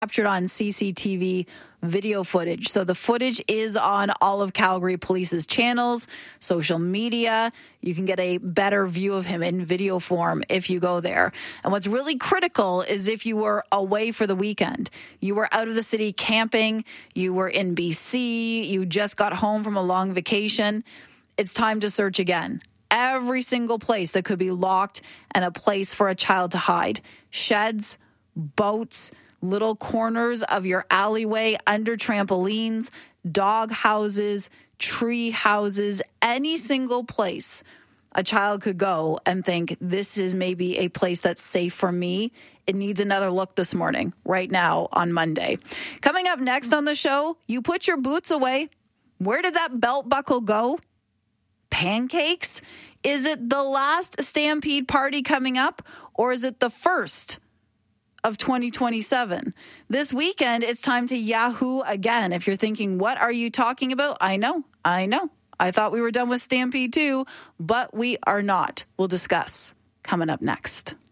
captured on CCTV video footage. So the footage is on all of Calgary Police's channels, social media. You can get a better view of him in video form if you go there. And what's really critical is if you were away for the weekend, you were out of the city camping, you were in BC, you just got home from a long vacation, it's time to search again. Every single place that could be locked and a place for a child to hide. Sheds, boats, little corners of your alleyway, under trampolines, dog houses, tree houses, any single place a child could go and think, this is maybe a place that's safe for me. It needs another look this morning, right now on Monday. Coming up next on the show, you put your boots away. Where did that belt buckle go? Pancakes? Is it the last Stampede party coming up, or is it the first of 2027? This weekend, it's time to Yahoo again. If you're thinking, what are you talking about? I know. I thought we were done with Stampede too, but we are not. We'll discuss coming up next.